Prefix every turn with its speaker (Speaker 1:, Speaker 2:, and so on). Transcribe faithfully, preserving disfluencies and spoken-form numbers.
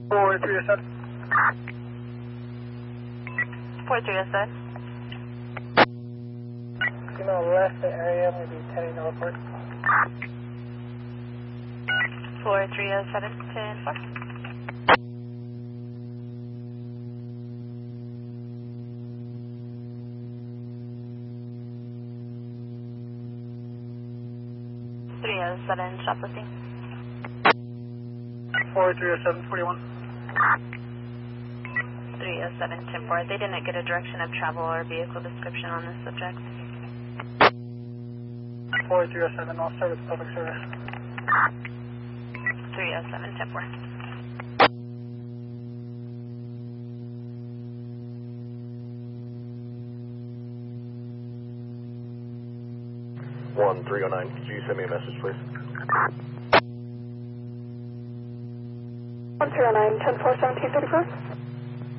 Speaker 1: four three oh seven.
Speaker 2: four three oh seven.
Speaker 1: You know, left the area, maybe ten northward.
Speaker 2: four three oh seven, ten four. three oh seven, shoplifting.
Speaker 1: four three oh seven, forty-one.
Speaker 2: three oh seven, ten four. They didn't get a direction of travel or vehicle description on this subject.
Speaker 1: four three oh seven, I'll start with public service.
Speaker 2: three oh seven, ten four.
Speaker 3: one three oh nine, could you send me a message, please?
Speaker 4: one three oh nine, ten four, seventeen thirty-four.